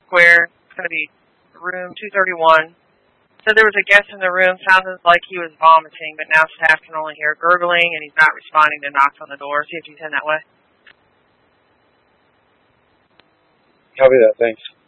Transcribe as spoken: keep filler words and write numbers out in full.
Square. It's going to be room two thirty-one. So there was a guest in the room, sounded like he was vomiting, but now staff can only hear gurgling, and he's not responding to knocks on the door. See if you can send that way. Copy that, thanks.